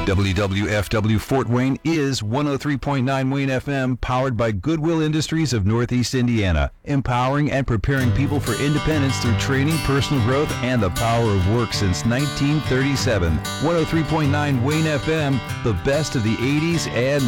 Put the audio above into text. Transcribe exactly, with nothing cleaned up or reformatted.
W W F W Fort Wayne is one oh three point nine Wayne F M, powered by Goodwill Industries of Northeast Indiana, empowering and preparing people for independence through training, personal growth, and the power of work since nineteen thirty-seven. one oh three point nine Wayne F M, the best of the eighties and